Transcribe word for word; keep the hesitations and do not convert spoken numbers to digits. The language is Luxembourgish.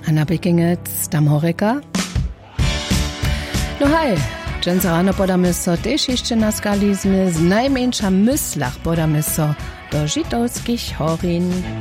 Anna Bikinget, Dam Horeka. No hej, dżęca rano podamy so też jeszcze na skalizmy z najmniejsza myslach podamy so do Žitowskich Horin.